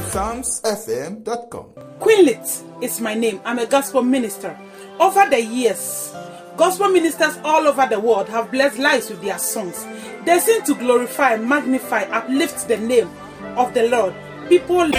psalmsfm.com. Queenlit is my name. I'm a gospel minister. Over the years, gospel ministers all over the world have blessed lives with their songs. They sing to glorify, magnify, uplift the name of the Lord. People